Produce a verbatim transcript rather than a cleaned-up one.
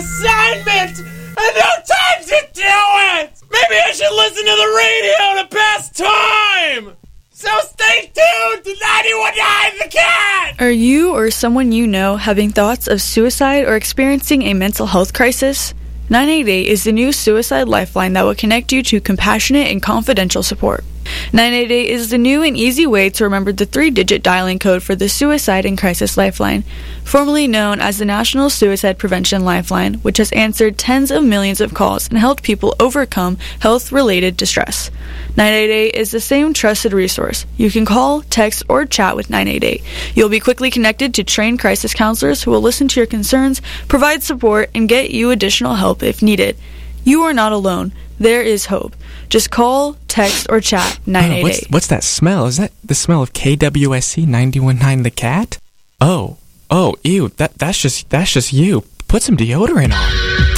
assignment and no time to do it! Maybe I should listen to the radio to pass time! So stay tuned to ninety-one point nine The Cat! Are you or someone you know having thoughts of suicide or experiencing a mental health crisis? nine eight eight is the new suicide lifeline that will connect you to compassionate and confidential support. nine eight eight is the new and easy way to remember the three-digit dialing code for the Suicide and Crisis Lifeline, formerly known as the National Suicide Prevention Lifeline, which has answered tens of millions of calls and helped people overcome health-related distress. nine eight eight is the same trusted resource. You can call, text, or chat with nine eight eight. You'll be quickly connected to trained crisis counselors who will listen to your concerns, provide support, and get you additional help if needed. You are not alone. There is hope. Just call, text, or chat nine eight eight. Uh, what's, what's that smell? Is that the smell of K W S C ninety-one point nine The Cat? Oh, oh, ew, that, that's just, that's just you. Put some deodorant on.